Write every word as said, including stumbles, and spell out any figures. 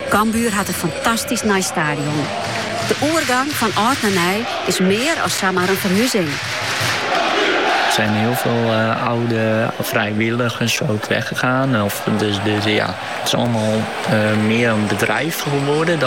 Cambuur had een fantastisch nice stadion. De oorgang van oud naar nieuw is meer als zomaar een verhuizing. Er zijn heel veel uh, oude vrijwilligers ook weggegaan. Of, dus, dus ja, het is allemaal uh, meer een bedrijf geworden